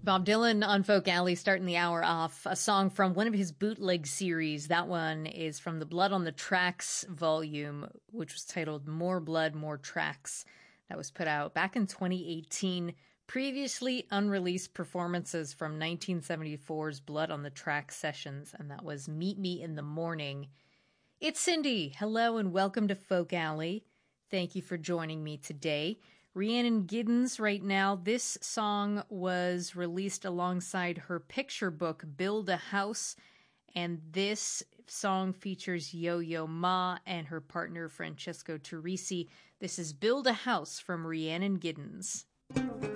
Bob Dylan on Folk Alley starting the hour off. A song from one of his bootleg series. That one is from the Blood on the Tracks volume, which was titled More Blood, More Tracks. That was put out back in 2018. Previously unreleased performances from 1974's Blood on the Tracks sessions, and that was Meet Me in the Morning. It's Cindy. Hello and welcome to Folk Alley. Thank you for joining me today. Rhiannon Giddens right now. This song was released alongside her picture book, Build a House. And this song features Yo-Yo Ma and her partner, Francesco Turrisi. This is Build a House from Rhiannon Giddens.